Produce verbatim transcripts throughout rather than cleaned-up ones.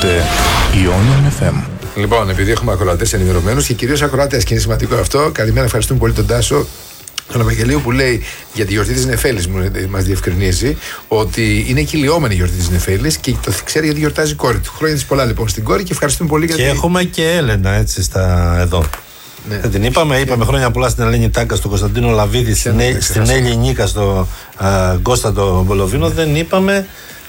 Ακούτε Ionian εφ εμ. Λοιπόν, επειδή έχουμε ακροατές ενημερωμένους και κυρίως ακροατές, και είναι σημαντικό αυτό, καλημέρα, ευχαριστούμε πολύ τον Τάσο τον Ευαγγελίου που λέει για τη γιορτή της Νεφέλης, μας διευκρινίζει ότι είναι κυλιόμενη η γιορτή της Νεφέλης και το ξέρει γιατί γιορτάζει η κόρη του. Χρόνια της πολλά λοιπόν στην κόρη και ευχαριστούμε πολύ για Και τη... έχουμε και Έλενα έτσι στα εδώ. Ναι. Δεν την είπαμε, είπαμε χρόνια πολλά στην Ελένη Τάκα, στον Κωνσταντίνο Λαβίδη, στην, ε, στην Έλλη Νίκα, στον Κώστα τον Βολοβίνο. Ναι. Δεν είπαμε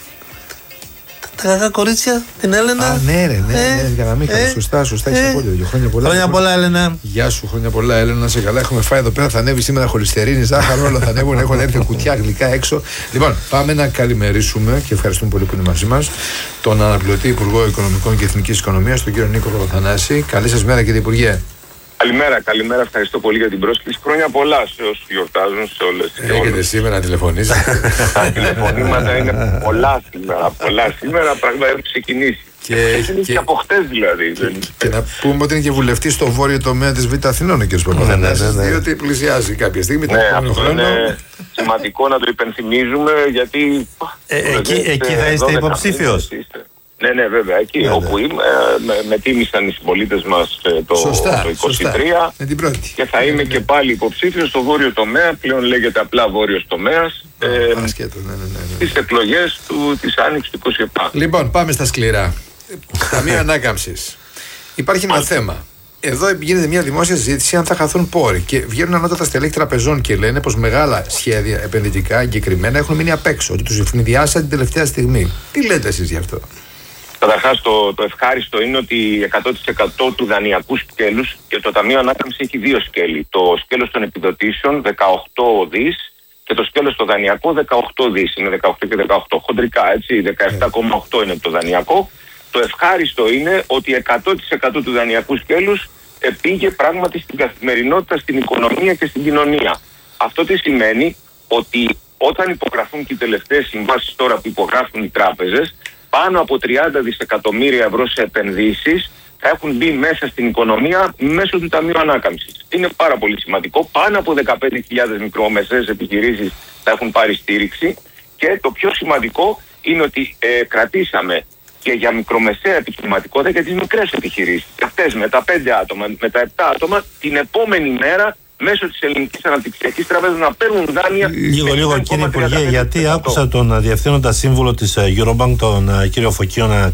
τα κακά κορίτσια, την Έλενα. Α, ναι, ρε, ναι, ναι, ε, για να μην ε, σωστά, σωστά, έχεις απόλυτο. Χρόνια πολλά. Χρόνια πολλά, Έλενα. Γεια σου, χρόνια πολλά, Έλενα. Σε καλά, έχουμε φάει εδώ πέρα. Θα ανέβει σήμερα χολυστερίνη, ζάχαρο, όλα θα ανέβουν. Έχουν έρθει κουτιά γλυκά έξω. Λοιπόν, πάμε να καλημερίσουμε και ευχαριστούμε πολύ που είναι μαζί μας τον αναπληρωτή Υπουργό Οικονομικών και Εθνικής Οικονομίας, τον κύριο Νίκο Παπαθανάση. Καλή σας μέρα, κύριε Υπουργέ. Καλημέρα, καλημέρα. Ευχαριστώ πολύ για την πρόσκληση. Χρόνια πολλά σε όσους γιορτάζουν, σε όλες τις όλες. Έχετε σήμερα να τηλεφωνήσετε. Τα τηλεφωνήματα είναι πολλά σήμερα. Πολλά σήμερα, πράγματι έχουν ξεκινήσει. Και, και, και από χτες δηλαδή. Και, και να πούμε ότι είναι και βουλευτής στο βόρειο τομέα της Β' Αθηνών ο κ. Παπαθανάσης, ναι, ναι, ναι. Διότι πλησιάζει κάποια στιγμή. Ναι, αυτό χρόνο. Είναι σημαντικό να το υπενθυμίζουμε γιατί. Ε, εκεί εκεί θα είστε υποψήφιος. Ναι, ναι, βέβαια. Εκεί ναι, όπου ναι. είμαι, με, με τίμησαν οι συμπολίτες μας το, σωστά, το είκοσι τρία με την πρώτη. Και θα είμαι ναι, και πάλι υποψήφιος στο βόρειο τομέα, πλέον λέγεται απλά βόρειος τομέας, ε, ε, ναι, ναι, ναι, ναι. στις εκλογές του, της Άνοιξης του είκοσι επτά. Λοιπόν, πάμε στα σκληρά. Ταμείο Ανάκαμψης. Υπάρχει ένα θέμα. Εδώ γίνεται μια δημόσια συζήτηση αν θα χαθούν πόροι. Και βγαίνουν ανώτατα στελέχη τραπεζών και λένε πως μεγάλα σχέδια επενδυτικά εγκεκριμένα έχουν μείνει απ' έξω. Ότι τους ευνηδιάσαν την τελευταία στιγμή. Τι λέτε εσείς γι' αυτό? Καταρχάς το, το ευχάριστο είναι ότι εκατό τοις εκατό του δανειακού σκέλους και το Ταμείο Ανάκαμψης έχει δύο σκέλη. Το σκέλος των επιδοτήσεων δεκαοκτώ δις και το σκέλος το δανειακό δεκαοκτώ δις. Είναι δεκαοκτώ και δεκαοκτώ. Χοντρικά έτσι, δεκαεπτά κόμμα οκτώ είναι το δανειακό. Το ευχάριστο είναι ότι εκατό τοις εκατό του δανειακού σκέλους πήγε πράγματι στην καθημερινότητα, στην οικονομία και στην κοινωνία. Αυτό τι σημαίνει? Ότι όταν υπογραφούν και οι τελευταίες συμβάσεις τώρα που υπογράφουν οι τράπεζες, πάνω από τριάντα δισεκατομμύρια ευρώ σε επενδύσεις θα έχουν μπει μέσα στην οικονομία μέσω του Ταμείου Ανάκαμψης. Είναι πάρα πολύ σημαντικό. Πάνω από δεκαπέντε χιλιάδες μικρομεσαίες επιχειρήσεις θα έχουν πάρει στήριξη και το πιο σημαντικό είναι ότι ε, κρατήσαμε και για μικρομεσαία επιχειρηματικότητα για τις μικρές επιχειρήσεις. Αυτές με τα πέντε άτομα, με τα επτά άτομα την επόμενη μέρα μέσω της Ελληνικής Αναπτυξιακής Τράπεζας να παίρνουν δάνεια. Λίγο, λίγο κύριε Υπουργέ, γιατί άκουσα τον διευθύνοντα σύμβουλο της Eurobank, τον κύριο Φωκίωνα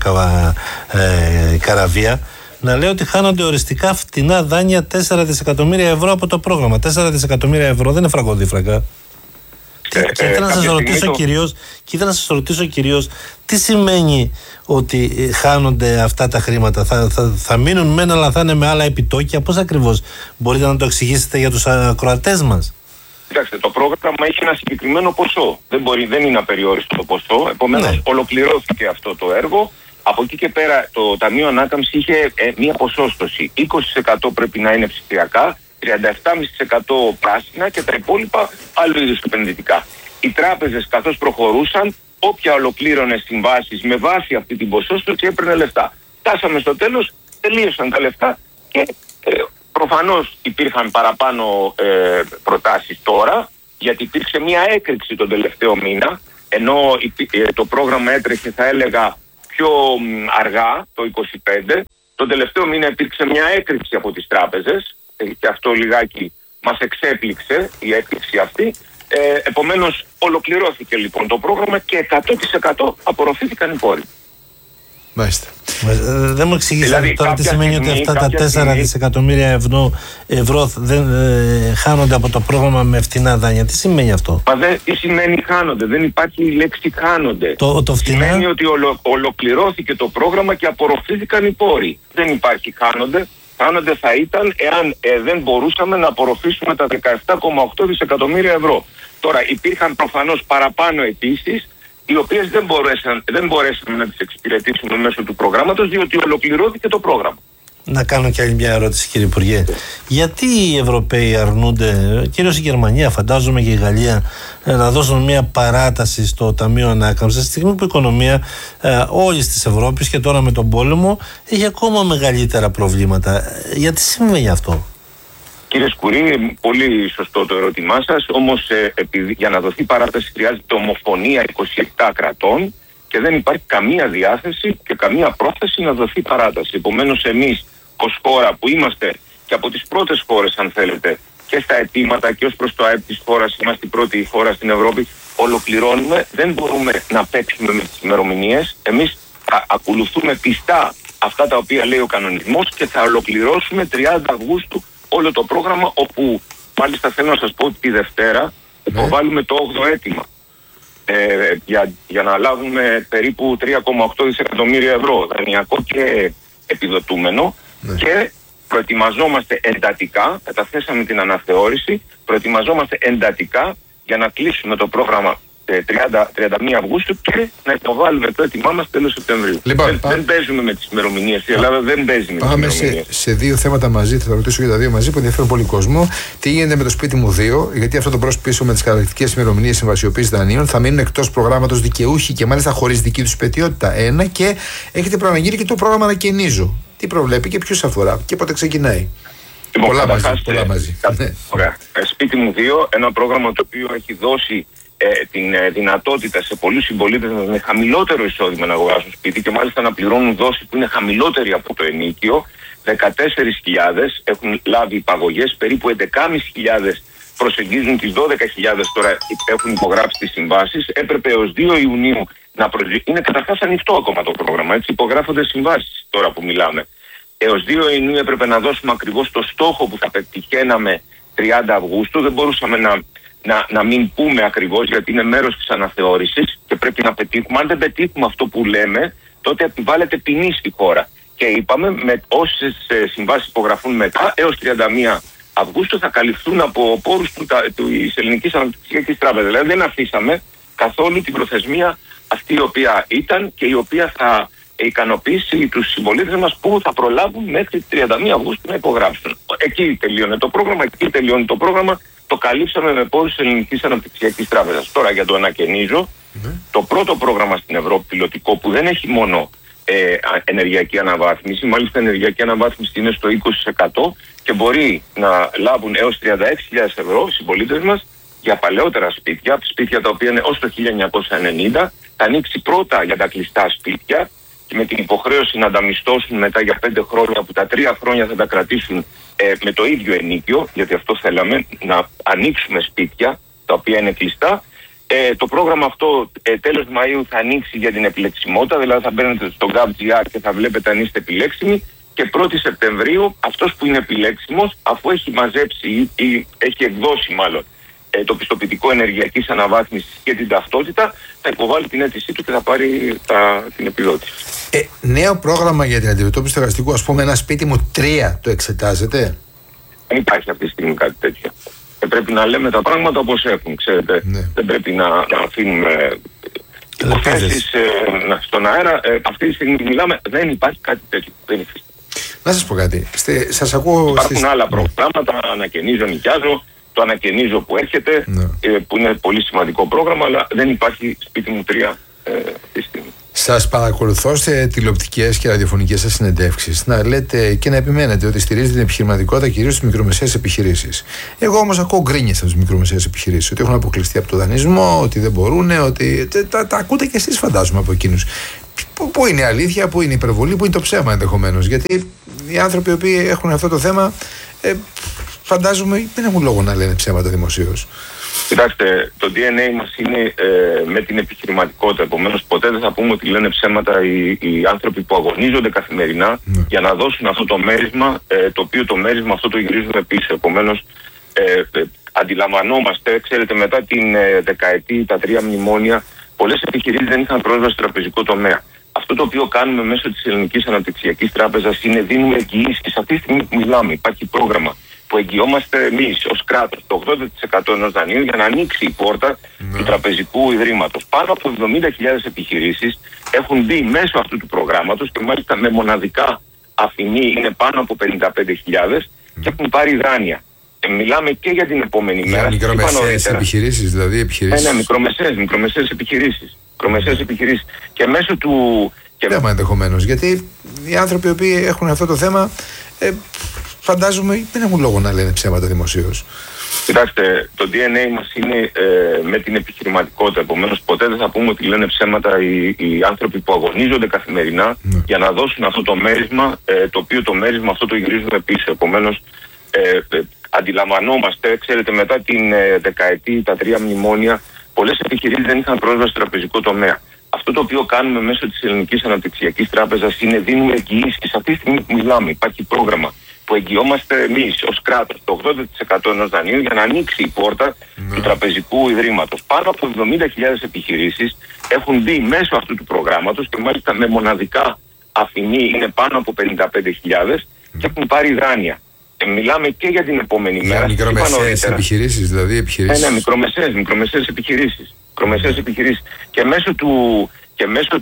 ε, Καραβία, να λέει ότι χάνονται οριστικά φτηνά δάνεια τέσσερα δισεκατομμύρια ευρώ από το πρόγραμμα. τέσσερα δισεκατομμύρια ευρώ δεν είναι φραγκοδίφρακα. Και, και, ήθελα να σας ρωτήσω το... κυρίως, και ήθελα να σας ρωτήσω κυρίως τι σημαίνει ότι χάνονται αυτά τα χρήματα. Θα, θα, θα μείνουν μεν αλλά θα είναι με άλλα επιτόκια. Πώς ακριβώς μπορείτε να το εξηγήσετε για τους ακροατές μας? Κοιτάξτε, το πρόγραμμα έχει ένα συγκεκριμένο ποσό. Δεν, μπορεί, δεν είναι απεριόριστο το ποσό. Επομένως ναι. ολοκληρώθηκε αυτό το έργο. Από εκεί και πέρα το Ταμείο Ανάκαμψη είχε ε, μία ποσόστοση. είκοσι τοις εκατό πρέπει να είναι ψηφιακά, τριάντα επτά κόμμα πέντε τοις εκατό πράσινα και τα υπόλοιπα άλλου είδους επενδυτικά. Οι τράπεζες καθώς προχωρούσαν, όποια ολοκλήρωνε συμβάσεις με βάση αυτή την ποσόστοση έπαιρνε λεφτά. Φτάσαμε στο τέλος, τελείωσαν τα λεφτά και ε, προφανώς υπήρχαν παραπάνω ε, προτάσεις τώρα, γιατί υπήρξε μια έκρηξη τον τελευταίο μήνα, ενώ ε, το πρόγραμμα έτρεχε θα έλεγα πιο αργά, το είκοσι πέντε. Τον τελευταίο μήνα υπήρξε μια έκρηξη από τις τράπεζες και αυτό λιγάκι μας εξέπληξε η έκρηξη αυτή. Ε, επομένως ολοκληρώθηκε λοιπόν το πρόγραμμα και εκατό τοις εκατό απορροφήθηκαν οι πόροι. Μάλιστα. Ε, δεν μου εξηγήσατε δηλαδή, τώρα τι σημαίνει ότι αυτά τα τέσσερα δισεκατομμύρια ευρώ, ευρώ δεν ε, χάνονται από το πρόγραμμα με φτηνά δάνεια. Τι σημαίνει αυτό? Μα δε, τι σημαίνει χάνονται? Δεν υπάρχει η λέξη χάνονται. Το, το φτηνά... Σημαίνει ότι ολο, ολοκληρώθηκε το πρόγραμμα και απορροφήθηκαν οι πόροι. Δεν υπάρχει χάνονται. Χάνονται θα ήταν εάν ε, δεν μπορούσαμε να απορροφήσουμε τα δεκαεπτά κόμμα οκτώ δισεκατομμύρια ευρώ. Τώρα υπήρχαν προφανώς παραπάνω αιτήσεις, οι οποίες δεν, μπορέσαν, δεν μπορέσαμε να τις εξυπηρετήσουμε μέσω του προγράμματος, διότι ολοκληρώθηκε το πρόγραμμα. Να κάνω και άλλη μια ερώτηση, κύριε Υπουργέ. Γιατί οι Ευρωπαίοι αρνούνται, κυρίως η Γερμανία, φαντάζομαι και η Γαλλία, να δώσουν μια παράταση στο Ταμείο Ανάκαμψης, στη στιγμή που η οικονομία ε, όλης της Ευρώπης και τώρα με τον πόλεμο έχει ακόμα μεγαλύτερα προβλήματα? Γιατί συμβαίνει αυτό? Κύριε Σκουρί, πολύ σωστό το ερώτημά σας, όμως ε, επειδή, για να δοθεί παράταση χρειάζεται ομοφωνία είκοσι επτά κρατών και δεν υπάρχει καμία διάθεση και καμία πρόθεση να δοθεί παράταση. Επομένως, εμείς ως χώρα που είμαστε και από τις πρώτες χώρες, αν θέλετε, και στα αιτήματα και ως προς το ΑΕΠ της χώρας, είμαστε η πρώτη χώρα στην Ευρώπη, ολοκληρώνουμε, δεν μπορούμε να παίξουμε με τις ημερομηνίες. Εμείς θα ακολουθούμε πιστά αυτά τα οποία λέει ο κανονισμός και θα ολοκληρώσουμε τριάντα Αυγούστου όλο το πρόγραμμα, όπου μάλιστα θέλω να σας πω ότι τη Δευτέρα υποβάλλουμε το όγδοο αίτημα ε, για, για να λάβουμε περίπου τρία κόμμα οκτώ δισεκατομμύρια ευρώ δανειακό και επιδοτούμενο ναι. και προετοιμαζόμαστε εντατικά, καταθέσαμε την αναθεώρηση, προετοιμαζόμαστε εντατικά για να κλείσουμε το πρόγραμμα τριάντα, τριάντα μία Αυγούστου και να υποβάλουμε το έτοιμά μας τέλος Σεπτεμβρίου. Λοιπόν, δεν, πά... δεν παίζουμε με τις ημερομηνίες. Η Ελλάδα δεν παίζει με τις ημερομηνίες. Σε, σε δύο θέματα μαζί, θα ρωτήσω για τα δύο μαζί που ενδιαφέρουν πολύ κόσμο. Τι γίνεται με το σπίτι μου δύο, γιατί αυτό το μπρος πίσω με τις καταληκτικές ημερομηνίες συμβασιοποίησης δανείων θα μείνουν εκτός προγράμματος δικαιούχοι και μάλιστα χωρίς δική τους υπετιότητα. Ένα, και έχετε προαναγγείλει και το πρόγραμμα Ανακαινίζω. Τι προβλέπει και ποιους αφορά και πότε ξεκινάει. Λοιπόν, πολλά μαζί. Πολλά μαζί. Ναι. Ωραία. Σπίτι μου δύο, ένα πρόγραμμα το οποίο έχει δώσει ε, την ε, δυνατότητα σε πολλούς συμπολίτες με χαμηλότερο εισόδημα να αγοράσουν σπίτι και μάλιστα να πληρώνουν δόση που είναι χαμηλότερη από το ενίκιο. δεκατέσσερις χιλιάδες έχουν λάβει υπαγωγές, περίπου έντεκα χιλιάδες πεντακόσιες προσεγγίζουν τις δώδεκα χιλιάδες, τώρα έχουν υπογράψει τις συμβάσεις. Έπρεπε έως δύο Ιουνίου να προσγεί... Είναι καταρχάς ανοιχτό ακόμα το πρόγραμμα, έτσι υπογράφονται συμβάσεις τώρα που μιλάμε. Έως δύο Ιουνίου έπρεπε να δώσουμε ακριβώς το στόχο που θα πετυχαίναμε τριάντα Αυγούστου. Δεν μπορούσαμε να, να, να μην πούμε ακριβώς, γιατί είναι μέρος της αναθεώρησης και πρέπει να πετύχουμε. Αν δεν πετύχουμε αυτό που λέμε, τότε επιβάλλεται ποινή στη χώρα. Και είπαμε, με όσες συμβάσεις υπογραφούν μετά, έως τριάντα μία Αυγούστου θα καλυφθούν από πόρους του, της Ελληνικής Αναπτυξιακής Τράπεζας. Δηλαδή δεν αφήσαμε καθόλου την προθεσμία αυτή η οποία ήταν και η οποία θα ικανοποιήσει τους συμπολίτες μας που θα προλάβουν μέχρι τριάντα μία Αυγούστου να υπογράψουν. Εκεί τελειώνει το πρόγραμμα, εκεί τελειώνει το πρόγραμμα. Το καλύψαμε με πόρους της Ελληνικής Αναπτυξιακής Τράπεζας. Τώρα για το Ανακαινίζω, mm-hmm. το πρώτο πρόγραμμα στην Ευρώπη πιλωτικό που δεν έχει μόνο ε, ενεργειακή αναβάθμιση, μάλιστα ενεργειακή αναβάθμιση είναι στο είκοσι τοις εκατό και μπορεί να λάβουν έως τριάντα έξι χιλιάδες ευρώ οι συμπολίτες μας για παλαιότερα σπίτια, σπίτια τα οποία είναι ως το χίλια εννιακόσια ενενήντα. Θα ανοίξει πρώτα για τα κλειστά σπίτια και με την υποχρέωση να τα μισθώσουν μετά για πέντε χρόνια, που τα τρία χρόνια θα τα κρατήσουν ε, με το ίδιο ενίκιο, γιατί αυτό θέλαμε, να ανοίξουμε σπίτια τα οποία είναι κλειστά. Ε, το πρόγραμμα αυτό ε, τέλος Μαΐου θα ανοίξει για την επιλεξιμότητα, δηλαδή θα μπαίνετε στο gov.gr και θα βλέπετε αν είστε επιλέξιμοι, και πρώτη Σεπτεμβρίου αυτός που είναι επιλέξιμος, αφού έχει μαζέψει ή, ή έχει εκδώσει μάλλον ε, το πιστοποιητικό ενεργειακής αναβάθμισης και την ταυτότητα, θα υποβάλει την αίτησή του και θα πάρει τα, την επιδότηση. Ε, νέο πρόγραμμα για την αντιμετώπιση του εργαστικού, ας πούμε, ένα σπίτι μου τρία, το εξετάζετε? Δεν υπάρχει αυτή τη στιγμή κάτι τέτοιο. Και πρέπει να λέμε τα πράγματα όπως έχουν, ξέρετε. Ναι. Δεν πρέπει να, να αφήνουμε υποθέσεις ε, στον αέρα. Ε, αυτή τη στιγμή μιλάμε, δεν υπάρχει κάτι τέτοιο. Δεν υφίσταται. Να σας πω κάτι. Στε, σας ακούω. Υπάρχουν στις... άλλα προγράμματα, ανακαινίζω, νοικιάζω. Το Ανακαινίζω που έρχεται, ναι. ε, που είναι πολύ σημαντικό πρόγραμμα, αλλά δεν υπάρχει σπίτι μου τρία ε, αυτή τη στιγμή. Σας παρακολουθώ σε τηλεοπτικές και ραδιοφωνικές σας συνεντεύξεις να λέτε και να επιμένετε ότι στηρίζετε την επιχειρηματικότητα κυρίως στις μικρομεσαίες επιχειρήσεις. Εγώ όμως ακούω γκρίνιες από τις μικρομεσαίες επιχειρήσεις, ότι έχουν αποκλειστεί από το δανεισμό, ότι δεν μπορούν, ότι. Τα, τα ακούτε και εσείς, φαντάζομαι, από εκείνους. Πού είναι η αλήθεια, πού είναι η υπερβολή, πού είναι το ψέμα ενδεχομένως? Γιατί οι άνθρωποι οι οποίοι έχουν αυτό το θέμα, ε, φαντάζομαι δεν έχουν λόγο να λένε ψέματα δημοσίως. Κοιτάξτε, το ντι εν έι μας είναι ε, με την επιχειρηματικότητα. Επομένως, ποτέ δεν θα πούμε ότι λένε ψέματα οι, οι άνθρωποι που αγωνίζονται καθημερινά ναι. για να δώσουν αυτό το μέρισμα, ε, το οποίο το μέρισμα αυτό το γυρίζουμε πίσω. Επομένως, ε, ε, αντιλαμβανόμαστε, ξέρετε, μετά την ε, δεκαετή, τα τρία μνημόνια, πολλές επιχειρήσεις δεν είχαν πρόσβαση στο τραπεζικό τομέα. Αυτό το οποίο κάνουμε μέσω της Ελληνικής Αναπτυξιακής Τράπεζας είναι δίνουμε εγγυήσεις. Αυτή τη στιγμή που μιλάμε, υπάρχει πρόγραμμα που εγγυόμαστε εμείς ως κράτος το ογδόντα τοις εκατό ενός δανείου για να ανοίξει η πόρτα ναι. του τραπεζικού ιδρύματος. Πάνω από εβδομήντα χιλιάδες επιχειρήσεις έχουν μπει μέσω αυτού του προγράμματος και μάλιστα με μοναδικά αφηνή είναι πάνω από πενήντα πέντε χιλιάδες και έχουν πάρει δάνεια. Και μιλάμε και για την επόμενη για μέρα. Μικρομεσαίες επιχειρήσεις, δηλαδή επιχειρήσεις. Ναι, ναι, μικρομεσαίες, μικρομεσαίες επιχειρήσεις. Μικρομεσαίες mm. επιχειρήσεις. Και μέσω του. Θέμα ενδεχομένως, γιατί οι άνθρωποι οι οποίοι έχουν αυτό το θέμα. Ε, φαντάζομαι δεν έχουν λόγο να λένε ψέματα δημοσίως. Κοιτάξτε, το ντι εν έι μας είναι ε, με την επιχειρηματικότητα. Επομένως, ποτέ δεν θα πούμε ότι λένε ψέματα οι, οι άνθρωποι που αγωνίζονται καθημερινά ναι. για να δώσουν αυτό το μέρισμα, ε, το οποίο το μέρισμα αυτό το γυρίζουμε πίσω. Επομένως, ε, ε, αντιλαμβανόμαστε, ξέρετε, μετά την ε, δεκαετή, τα τρία μνημόνια, πολλές επιχειρήσεις δεν είχαν πρόσβαση στο τραπεζικό τομέα. Αυτό το οποίο κάνουμε μέσω της Ελληνικής Αναπτυξιακής Τράπεζας είναι δίνουμε εγγυήσεις. Αυτή τη στιγμή που μιλάμε, υπάρχει πρόγραμμα που εγγυόμαστε εμείς ως κράτος το ογδόντα τοις εκατό ενός δανείου για να ανοίξει η πόρτα ναι. του τραπεζικού ιδρύματος. Πάνω από εβδομήντα χιλιάδες επιχειρήσεις έχουν μπει μέσω αυτού του προγράμματος και μάλιστα με μοναδικά αφηνή είναι πάνω από πενήντα πέντε χιλιάδες mm. και έχουν πάρει δάνεια. Και μιλάμε και για την επόμενη για μέρα. Για μικρομεσαίες επιχειρήσεις, δηλαδή επιχειρήσεις. Ναι, ναι, μικρομεσαίες, μικρομεσαίες επιχειρήσεις. Μικρομεσαίες επιχειρήσεις. Και μέσω του... Και μέσω